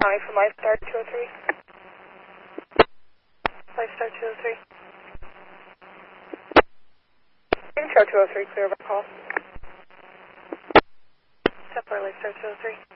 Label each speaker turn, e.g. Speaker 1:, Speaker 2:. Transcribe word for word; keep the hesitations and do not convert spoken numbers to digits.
Speaker 1: County from LifeStar two oh three. LifeStar two oh three. Intro two oh three, clear of call. Step for LifeStar two oh three.